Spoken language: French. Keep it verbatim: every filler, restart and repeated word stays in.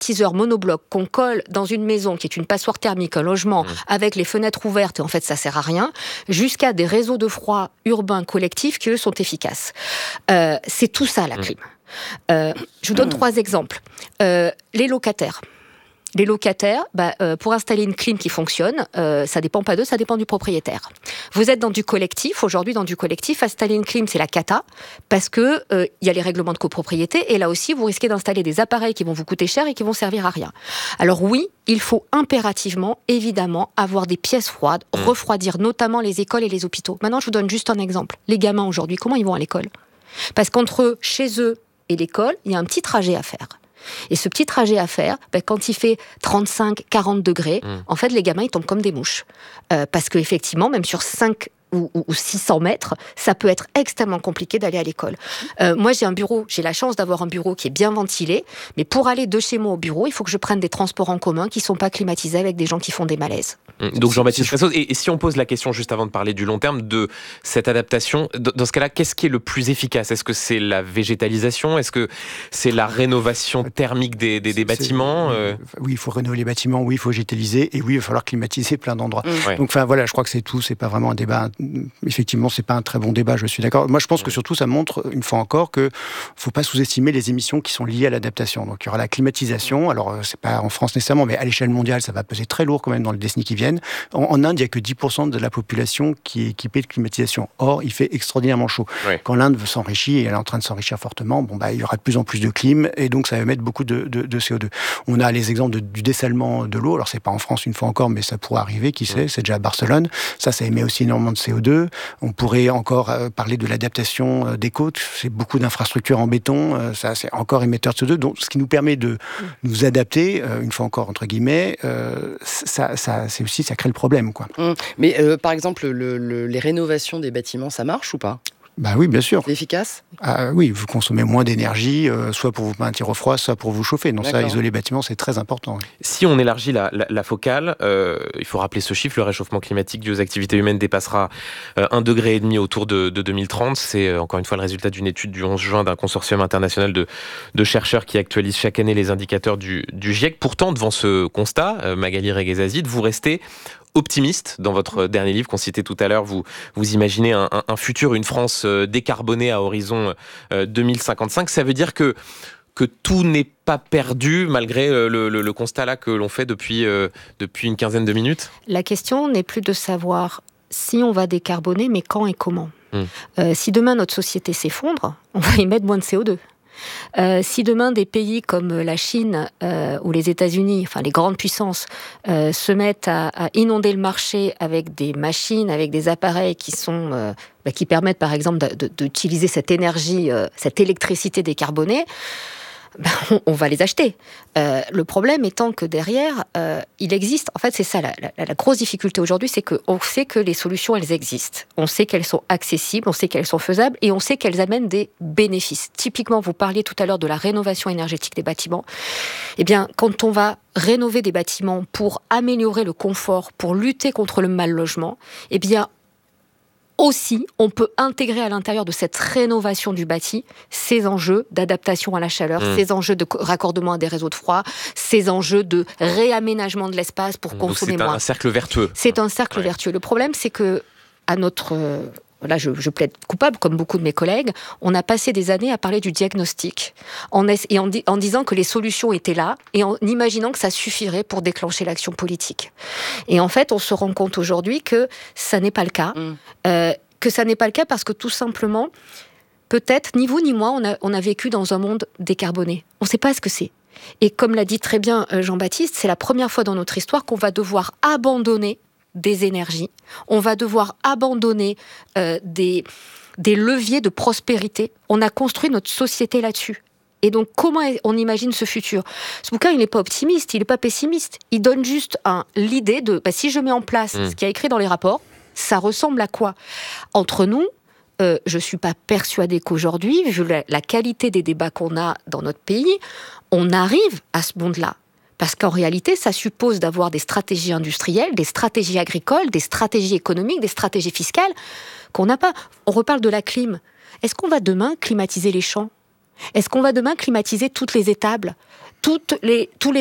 climatiseurs monoblocs qu'on colle dans une maison qui est une passoire thermique, un logement, mmh. avec les fenêtres ouvertes, et en fait ça sert à rien, jusqu'à des réseaux de froid urbains collectifs qui, eux, sont efficaces. Euh, c'est tout ça, la clim. Euh, je vous donne trois exemples. Euh, les locataires. Les locataires, bah, euh, pour installer une clim qui fonctionne, euh, ça dépend pas d'eux, ça dépend du propriétaire. Vous êtes dans du collectif, aujourd'hui dans du collectif, installer une clim c'est la cata, parce que il euh, y a les règlements de copropriété, et là aussi vous risquez d'installer des appareils qui vont vous coûter cher et qui vont servir à rien. Alors oui, il faut impérativement, évidemment, avoir des pièces froides, refroidir notamment les écoles et les hôpitaux. Maintenant je vous donne juste un exemple. Les gamins aujourd'hui, comment ils vont à l'école ? Parce qu'entre chez eux et l'école, il y a un petit trajet à faire. Et ce petit trajet à faire, ben, quand il fait trente-cinq à quarante degrés, mmh. en fait, les gamins, ils tombent comme des mouches. Euh, parce qu'effectivement, même sur cinq ou, ou six cents mètres, ça peut être extrêmement compliqué d'aller à l'école. Euh, moi, j'ai un bureau, j'ai la chance d'avoir un bureau qui est bien ventilé, mais pour aller de chez moi au bureau, il faut que je prenne des transports en commun qui ne sont pas climatisés avec des gens qui font des malaises. Donc Jean-Baptiste Fressoz, et, et si on pose la question juste avant de parler du long terme, de cette adaptation, dans ce cas-là, qu'est-ce qui est le plus efficace ? Est-ce que c'est la végétalisation ? Est-ce que c'est la rénovation thermique des, des, des bâtiments ? euh... Oui, il faut rénover les bâtiments, oui, il faut végétaliser, et oui, il va falloir climatiser plein d'endroits. Mmh. Ouais. Donc enfin voilà, je crois que c'est tout, c'est pas vraiment un débat. Effectivement, c'est pas un très bon débat, je suis d'accord. Moi, je pense que surtout, ça montre, une fois encore, que faut pas sous-estimer les émissions qui sont liées à l'adaptation. Donc il y aura la climatisation, alors c'est pas en France nécessairement, mais à l'échelle mondiale, ça va peser très lourd quand même dans les décennies qui viennent. En, en Inde, il n'y a que dix pour cent de la population qui est équipée de climatisation. Or, il fait extraordinairement chaud. Ouais. Quand l'Inde veut s'enrichir, et elle est en train de s'enrichir fortement, bon, bah, il y aura de plus en plus de clim, et donc ça va émettre beaucoup de, de, de C O deux. On a les exemples de, du dessalement de l'eau. Alors, c'est pas en France une fois encore, mais ça pourrait arriver, qui sait, ouais. c'est déjà à Barcelone. Ça, ça émet aussi énormément de C O deux. On pourrait encore euh, parler de l'adaptation euh, des côtes. C'est beaucoup d'infrastructures en béton. Euh, ça, c'est encore émetteur de C O deux. Donc, ce qui nous permet de nous adapter, euh, une fois encore, entre guillemets, euh, ça, ça, c'est aussi, ça crée le problème, quoi. Mmh. Mais euh, par exemple, le, le, les rénovations des bâtiments, ça marche ou pas ? Bah oui, bien sûr. C'est efficace ? Ah, oui, vous consommez moins d'énergie, euh, soit pour vous maintenir au froid, soit pour vous chauffer. Donc D'accord. ça, isoler les bâtiments, c'est très important. Oui. Si on élargit la, la, la focale, euh, il faut rappeler ce chiffre, le réchauffement climatique dû aux activités humaines dépassera euh, un degré et demi autour de, de deux mille trente. C'est euh, encore une fois le résultat d'une étude du onze juin d'un consortium international de, de chercheurs qui actualise chaque année les indicateurs du, du GIEC. Pourtant, devant ce constat, euh, Magali Reguezazid, vous restez optimiste. Dans votre dernier livre qu'on citait tout à l'heure, vous, vous imaginez un, un, un futur, une France décarbonée à horizon deux mille cinquante-cinq. Ça veut dire que, que tout n'est pas perdu malgré le, le, le constat là que l'on fait depuis, euh, depuis une quinzaine de minutes ? La question n'est plus de savoir si on va décarboner, mais quand et comment. Hum. Euh, si demain notre société s'effondre, on va émettre moins de C O deux. Euh, si demain des pays comme la Chine euh, ou les États-Unis, enfin les grandes puissances, euh, se mettent à, à inonder le marché avec des machines, avec des appareils qui sont euh, bah, qui permettent par exemple de, de, d'utiliser cette énergie, euh, cette électricité décarbonée, ben, on, on va les acheter. Euh, le problème étant que derrière, euh, il existe, en fait c'est ça la, la, la grosse difficulté aujourd'hui, c'est qu'on sait que les solutions elles existent, on sait qu'elles sont accessibles, on sait qu'elles sont faisables et on sait qu'elles amènent des bénéfices. Typiquement, vous parliez tout à l'heure de la rénovation énergétique des bâtiments. Eh bien, quand on va rénover des bâtiments pour améliorer le confort, pour lutter contre le mal logement, eh bien aussi, on peut intégrer à l'intérieur de cette rénovation du bâti ces enjeux d'adaptation à la chaleur, mmh. ces enjeux de raccordement à des réseaux de froid, ces enjeux de réaménagement de l'espace pour Donc consommer c'est moins. C'est un cercle vertueux. C'est un cercle ouais. vertueux. Le problème, c'est que à notre... Euh, là je, je plaide coupable, comme beaucoup de mes collègues, on a passé des années à parler du diagnostic, en es- et en, di- en disant que les solutions étaient là, et en imaginant que ça suffirait pour déclencher l'action politique. Et en fait, on se rend compte aujourd'hui que ça n'est pas le cas, mmh. euh, que ça n'est pas le cas parce que tout simplement, peut-être, ni vous ni moi, on a, on a vécu dans un monde décarboné. On ne sait pas ce que c'est. Et comme l'a dit très bien Jean-Baptiste, c'est la première fois dans notre histoire qu'on va devoir abandonner des énergies, on va devoir abandonner euh, des, des leviers de prospérité. On a construit notre société là-dessus. Et donc, comment on imagine ce futur ? Ce bouquin, il n'est pas optimiste, il n'est pas pessimiste. Il donne juste un, l'idée de, bah, si je mets en place mmh. ce qui est écrit dans les rapports, ça ressemble à quoi ? Entre nous, euh, je ne suis pas persuadée qu'aujourd'hui, vu la, la qualité des débats qu'on a dans notre pays, on arrive à ce monde-là. Parce qu'en réalité, ça suppose d'avoir des stratégies industrielles, des stratégies agricoles, des stratégies économiques, des stratégies fiscales qu'on n'a pas. On reparle de la clim. Est-ce qu'on va demain climatiser les champs ? Est-ce qu'on va demain climatiser toutes les étables ? toutes les, tous les